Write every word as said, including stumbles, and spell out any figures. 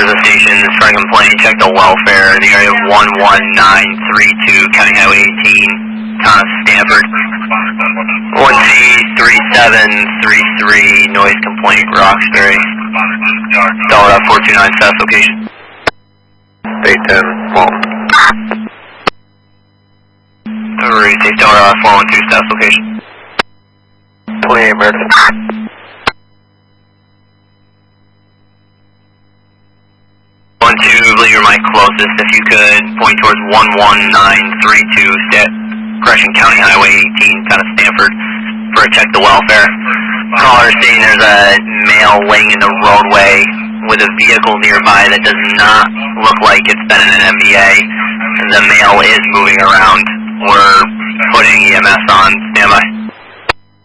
Cars of station, strike complaint, check the welfare in the area of one one nine three two, County Highway eighteen, Town of Stanford. one C three seven three three, noise complaint, Roxbury. Dollar four two nine, status location. eight ten, Walton. three six, Dollar four one two, status location. twenty-eight, Meredith. one two, believe you're my closest. If you could point towards one one nine three two, stat, correction, County Highway eighteen, Town of Stanford, for a check the welfare. Caller stating there's a male laying in the roadway with a vehicle nearby that does not look like it's been in an M B A. The male is moving around. We're putting E M S on standby.